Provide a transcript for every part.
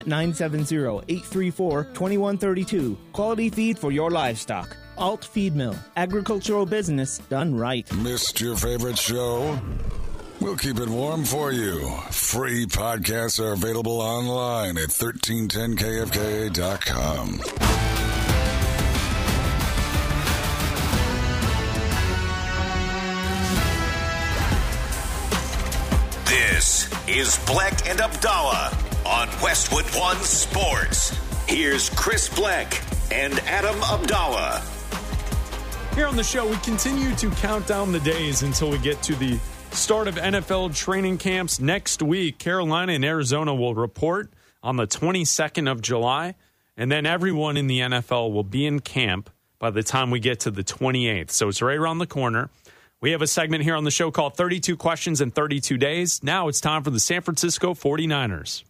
970-834-2132. Quality feed for your livestock. Alt Feed Mill. Agricultural business done right. Missed your favorite show? We'll keep it warm for you. Free podcasts are available online at 1310kfka.com. This is Bleck and Abdallah on Westwood One Sports. Here's Chris Bleck and Adam Abdallah. Here on the show, we continue to count down the days until we get to the start of NFL training camps next week. Carolina and Arizona will report on the 22nd of July, and then everyone in the NFL will be in camp by the time we get to the 28th. So it's right around the corner. We have a segment here on the show called 32 Questions in 32 Days. Now it's time for the San Francisco 49ers.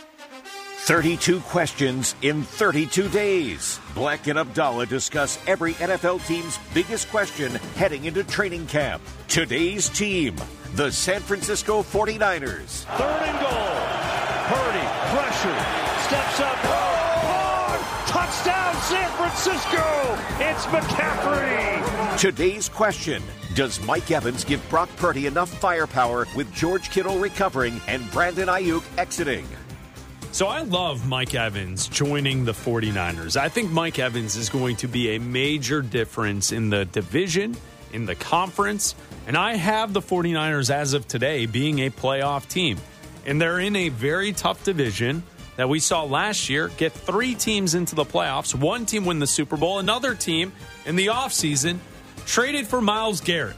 32 questions in 32 days. Bleck and Abdallah discuss every NFL team's biggest question heading into training camp. Today's team, the San Francisco 49ers. 3rd and goal. Purdy, pressure, steps up. Oh, touchdown San Francisco. It's McCaffrey. Today's question, does Mike Evans give Brock Purdy enough firepower with George Kittle recovering and Brandon Ayuk exiting? So I love Mike Evans joining the 49ers. I think Mike Evans is going to be a major difference in the division, in the conference, and I have the 49ers as of today being a playoff team. And they're in a very tough division that we saw last year get 3 teams into the playoffs, 1 team win the Super Bowl, another team in the offseason traded for Myles Garrett.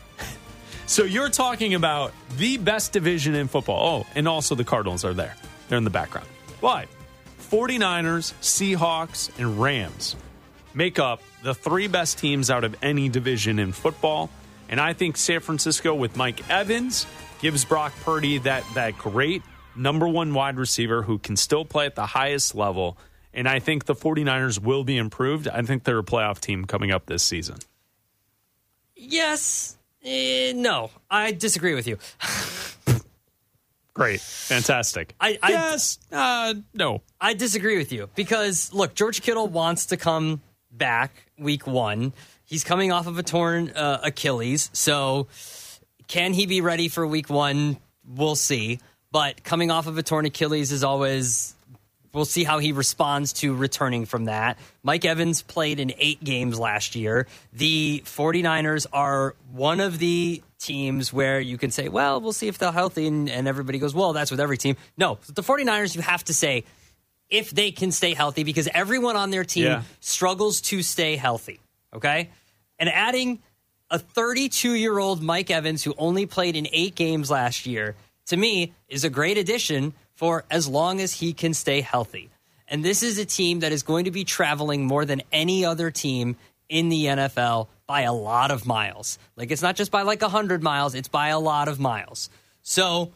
So you're talking about the best division in football. Oh, and also the Cardinals are there. They're in the background. But 49ers, Seahawks, and Rams make up the 3 best teams out of any division in football. And I think San Francisco with Mike Evans gives Brock Purdy that great number 1 wide receiver who can still play at the highest level. And I think the 49ers will be improved. I think they're a playoff team coming up this season. Yes. No. I disagree with you. Great. Fantastic. No. I disagree with you because, look, George Kittle wants to come back week 1. He's coming off of a torn Achilles. So can he be ready for week 1? We'll see. But coming off of a torn Achilles is always, we'll see how he responds to returning from that. Mike Evans played in 8 games last year. The 49ers are one of the teams where you can say, well, we'll see if they're healthy, and everybody goes, well, that's with every team. No, the 49ers, you have to say if they can stay healthy because everyone on their team struggles to stay healthy, okay? And adding a 32-year-old Mike Evans who only played in 8 games last year, to me, is a great addition for as long as he can stay healthy. And this is a team that is going to be traveling more than any other team in the NFL by a lot of miles. Like, it's not just by like 100 miles, it's by a lot of miles. So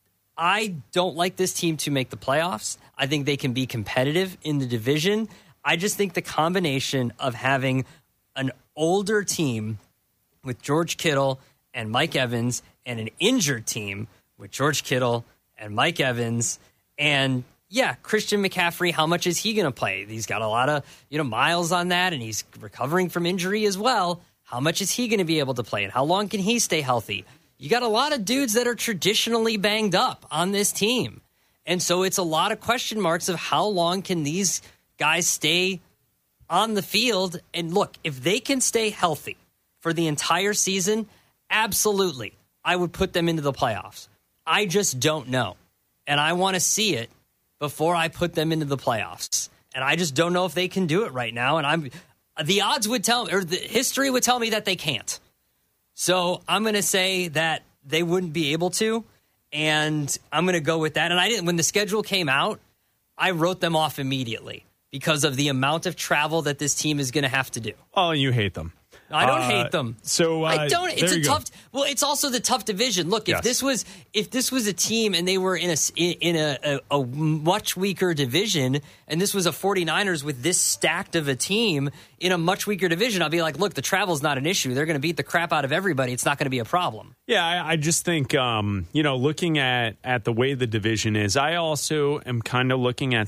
I don't like this team to make the playoffs. I think they can be competitive in the division. I just think the combination of having an older team with George Kittle and Mike Evans and an injured team with George Kittle and Mike Evans and Christian McCaffrey, how much is he going to play? He's got a lot of, miles on that, and he's recovering from injury as well. How much is he going to be able to play, and how long can he stay healthy? You got a lot of dudes that are traditionally banged up on this team. And so it's a lot of question marks of how long can these guys stay on the field. And look, if they can stay healthy for the entire season, absolutely, I would put them into the playoffs. I just don't know. And I want to see it before I put them into the playoffs. And I just don't know if they can do it right now. And the odds would tell me, or the history would tell me that they can't. So I'm going to say that they wouldn't be able to. And I'm going to go with that. And when the schedule came out, I wrote them off immediately because of the amount of travel that this team is going to have to do. Oh, you hate them. I don't hate them. So I don't. It's there a you tough. go. Well, it's also the tough division. Look, if this was a team and they were in a much weaker division, and this was a 49ers with this stacked of a team in a much weaker division, I'll be like, look, the travel's not an issue. They're going to beat the crap out of everybody. It's not going to be a problem. Yeah, I just think looking at the way the division is, I also am kind of looking at